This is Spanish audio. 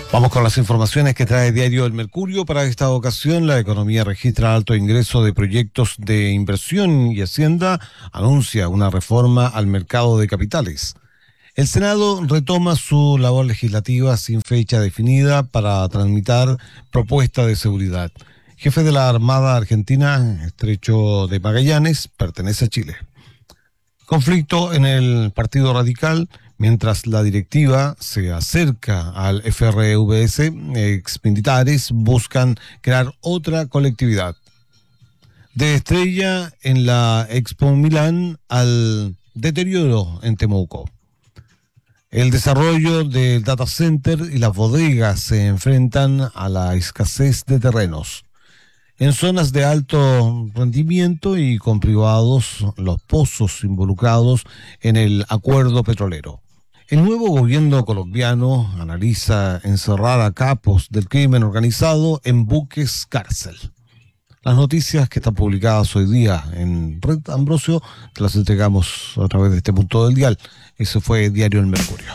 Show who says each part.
Speaker 1: Vamos con las informaciones que trae Diario El Mercurio. Para esta ocasión, la economía registra alto ingreso de proyectos de inversión y Hacienda anuncia una reforma al mercado de capitales. El Senado retoma su labor legislativa sin fecha definida para tramitar propuesta de seguridad. Jefe de la Armada Argentina, Estrecho de Magallanes, pertenece a Chile. Conflicto en el Partido Radical. Mientras la directiva se acerca al FRVS, exmilitares buscan crear otra colectividad. De estrella en la Expo Milán al deterioro en Temuco. El desarrollo del data center y las bodegas se enfrentan a la escasez de terrenos. En zonas de alto rendimiento y con privados, los pozos involucrados en el acuerdo petrolero. El nuevo gobierno colombiano analiza encerrar a capos del crimen organizado en buques cárcel. Las noticias que están publicadas hoy día en Red Ambrosio te las entregamos a través de este punto del dial. Eso fue Diario El Mercurio.